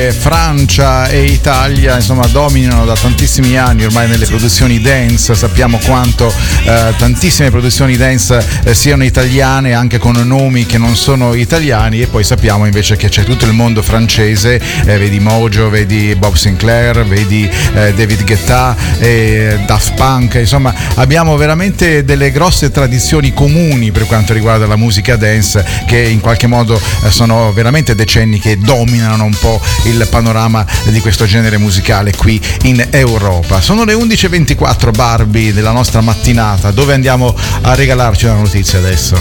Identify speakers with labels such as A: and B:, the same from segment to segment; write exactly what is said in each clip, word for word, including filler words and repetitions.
A: Francia e Italia insomma dominano da tantissimi anni ormai nelle produzioni dance. Sappiamo quanto eh, tantissime produzioni dance eh, siano italiane, anche con nomi che non sono italiani, e poi sappiamo invece che c'è tutto il mondo francese, eh, vedi Mojo, vedi Bob Sinclair, vedi eh, David Guetta, eh, Daft Punk, insomma abbiamo veramente delle grosse tradizioni comuni per quanto riguarda la musica dance, che in qualche modo eh, sono veramente decenni che dominano un po' il panorama di questo genere musicale qui in Europa. Sono le undici e ventiquattro, Barbie, della nostra mattinata. Dove andiamo a regalarci una notizia adesso?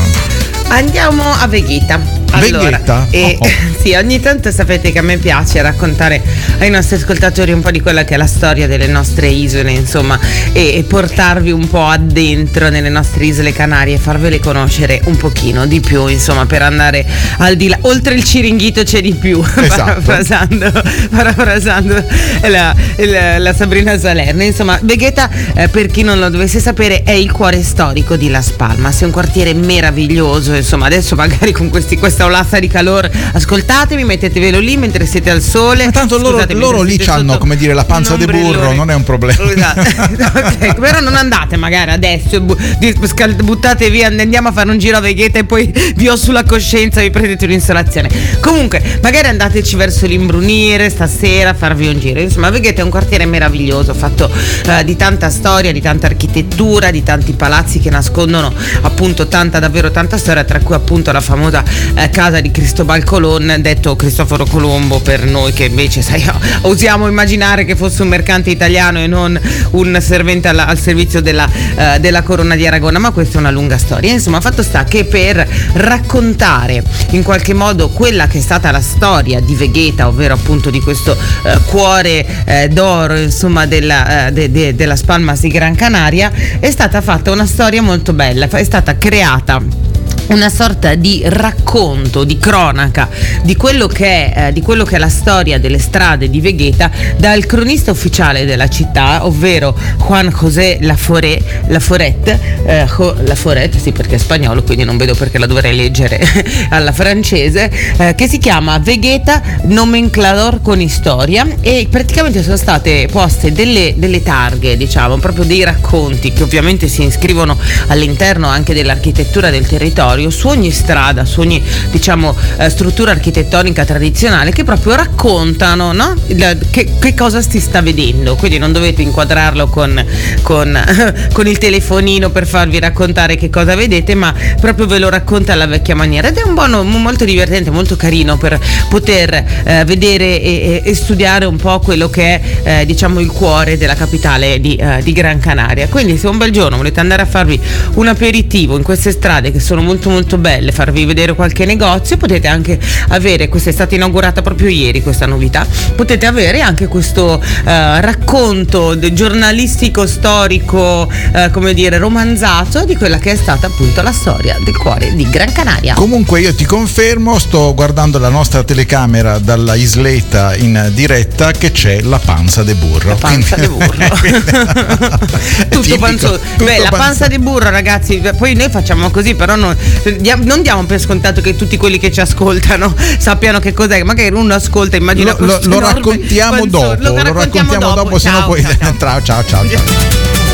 B: Andiamo a Vegeta. Allora,
A: Vegeta?
B: E,
A: oh, oh.
B: Sì, ogni tanto sapete che a me piace raccontare ai nostri ascoltatori un po' di quella che è la storia delle nostre isole, insomma, e, e portarvi un po' addentro nelle nostre isole Canarie e farvele conoscere un pochino di più, insomma, per andare al di là. Oltre il Ciringhito c'è di più,
A: esatto.
B: parafrasando, parafrasando la, la, la Sabrina Salerno. Insomma, Vegeta, eh, per chi non lo dovesse sapere, è il cuore storico di Las Palmas, è un quartiere meraviglioso. Insomma, adesso magari con questi, questa olazza di calore, ascoltatemi, mettetevelo lì mentre siete al sole.
A: Ma tanto loro, loro lì c'hanno, come dire, la panza di burro, non è un problema.
B: Esatto. Okay, però non andate magari adesso, bu- buttate via, andiamo a fare un giro a Vegeta e poi vi ho sulla coscienza, vi prendete un'insolazione. Comunque, magari andateci verso l'imbrunire stasera, farvi un giro. Insomma, Vegeta è un quartiere meraviglioso, fatto eh, di tanta storia, di tanta architettura, di tanti palazzi che nascondono appunto tanta, davvero tanta storia, tra cui appunto la famosa eh, casa di Cristobal Colon, detto Cristoforo Colombo per noi che invece sai, osiamo immaginare che fosse un mercante italiano e non un servente alla, al servizio della, eh, della Corona di Aragona, ma questa è una lunga storia. Insomma, fatto sta che per raccontare in qualche modo quella che è stata la storia di Vegeta, ovvero appunto di questo eh, cuore eh, d'oro, insomma, della, eh, de, de, della Palmas di Gran Canaria, è stata fatta una storia molto bella, è stata creata una sorta di racconto, di cronaca di quello che è, eh, di quello che è la storia delle strade di Vegeta dal cronista ufficiale della città, ovvero Juan José Laforet, Laforet, eh, Laforet, sì, perché è spagnolo, quindi non vedo perché la dovrei leggere alla francese, eh, che si chiama Vegeta Nomenclador con Historia, e praticamente sono state poste delle, delle targhe, diciamo, proprio dei racconti che ovviamente si iscrivono all'interno anche dell'architettura del territorio, su ogni strada, su ogni, diciamo, eh, struttura architettonica tradizionale, che proprio raccontano, no? Il, che, che cosa si sta vedendo. Quindi non dovete inquadrarlo con, con, con il telefonino per farvi raccontare che cosa vedete, ma proprio ve lo racconta alla vecchia maniera, ed è un buono, molto divertente, molto carino per poter eh, vedere e, e studiare un po' quello che è eh, diciamo il cuore della capitale di, eh, di Gran Canaria. Quindi se un bel giorno volete andare a farvi un aperitivo in queste strade che sono molto molto belle, farvi vedere qualche negozio, potete anche avere, questa è stata inaugurata proprio ieri questa novità, potete avere anche questo eh, racconto giornalistico, storico, eh, come dire, romanzato di quella che è stata appunto la storia del cuore di Gran Canaria.
A: Comunque io ti confermo, sto guardando la nostra telecamera dalla isletta in diretta, che c'è la panza de burro.
B: La panza
A: quindi,
B: de burro. Tutto
A: tipico,
B: panzoso.
A: tutto
B: Beh, la
A: panzo-
B: panza di burro, ragazzi, poi noi facciamo così, però non, non diamo per scontato che tutti quelli che ci ascoltano sappiano che cos'è. Magari uno ascolta, immagina
A: lo, lo, lo raccontiamo
B: panzo,
A: dopo,
B: lo,
A: lo raccontiamo dopo, dopo, se no poi
B: ciao, ciao.
A: ciao ciao ciao.